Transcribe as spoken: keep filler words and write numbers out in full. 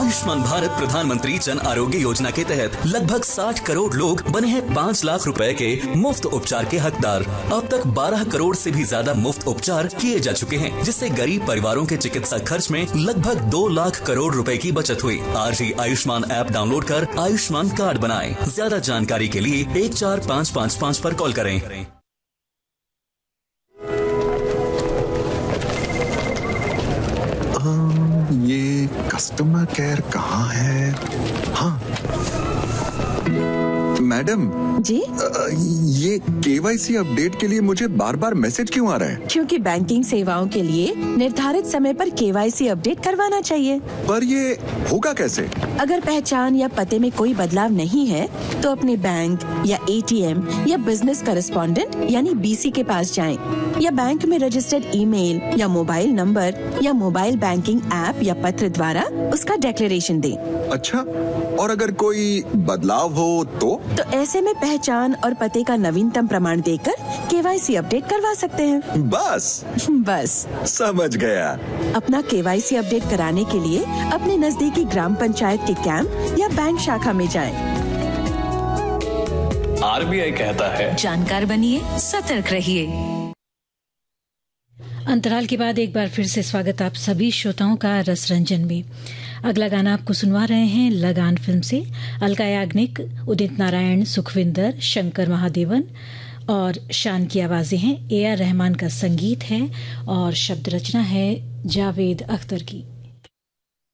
आयुष्मान भारत प्रधानमंत्री जन आरोग्य योजना के तहत लगभग साठ करोड़ लोग बने हैं पाँच लाख रुपए के मुफ्त उपचार के हकदार। अब तक बारह करोड़ से भी ज्यादा मुफ्त उपचार किए जा चुके हैं, जिससे गरीब परिवारों के चिकित्सा खर्च में लगभग दो लाख करोड़ रुपए की बचत हुई। आज ही आयुष्मान ऐप डाउनलोड कर आयुष्मान कार्ड बनाएं। ज्यादा जानकारी के लिए एक चार पाँच पाँच पाँच पर कॉल करें। ये कस्टमर केयर कहाँ है? हाँ मैडम जी, ये केवाईसी अपडेट के लिए मुझे बार बार मैसेज क्यों आ रहा है? क्योंकि बैंकिंग सेवाओं के लिए निर्धारित समय पर केवाईसी अपडेट करवाना चाहिए। पर ये होगा कैसे? अगर पहचान या पते में कोई बदलाव नहीं है तो अपने बैंक या एटीएम या बिजनेस करेस्पॉन्डेंट यानी बीसी के पास जाएं, या बैंक में रजिस्टर्ड ईमेल या मोबाइल नंबर या मोबाइल बैंकिंग ऐप या पत्र द्वारा उसका डिक्लेरेशन दें। अच्छा, और अगर कोई बदलाव हो तो? तो ऐसे में पहचान और पते का नवीनतम प्रमाण देकर केवाईसी अपडेट करवा सकते हैं। बस बस समझ गया। अपना केवाईसी अपडेट कराने के लिए अपने नजदीकी ग्राम पंचायत के कैंप या बैंक शाखा में जाएं। आरबीआई कहता है, जानकार बनिए, सतर्क रहिए। अंतराल के बाद एक बार फिर से स्वागत आप सभी श्रोताओं का रस रंजन में। अगला गाना आपको सुनवा रहे हैं लगान फिल्म से। अलका याग्निक, उदित नारायण, सुखविंदर, शंकर महादेवन और शान की आवाजें हैं। ए आर रहमान का संगीत है और शब्द रचना है जावेद अख्तर की।